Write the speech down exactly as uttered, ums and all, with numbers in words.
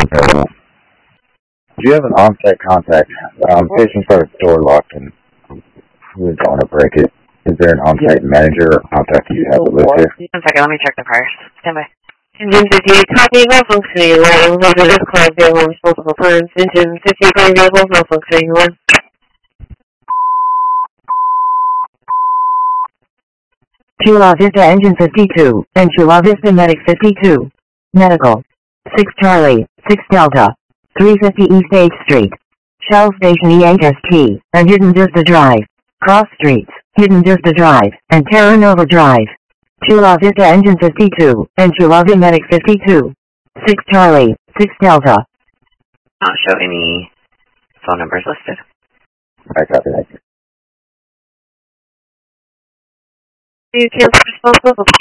available. Do you have an on-site contact? Um, patient's got a door locked and we don't want to break it. Is there an on-site manager or contact you have that lives here? One second, let me check the priors. Stand by. Engine fifty-eight, copy, malfunctioning one. Resident client vehicle multiple times. Engine fifty-eight, copy, vehicle malfunctioning one. Chula Vista Engine fifty-two, and Chula Vista Medic fifty-two. Medical. six Charlie, six Delta. three fifty East eighth Street. Shell Station E H S T, and Hidden Vista Drive. Cross Streets, Hidden Vista Drive, and Terra Nova Drive. Chula Vista Engine fifty-two, and Chula Vista Medic fifty-two. six Charlie, six Delta. Not show any phone numbers listed. I copy that. You can't responsible.